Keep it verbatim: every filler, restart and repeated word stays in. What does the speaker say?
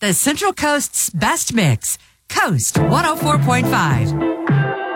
The Central Coast's best mix. Coast one oh four point five.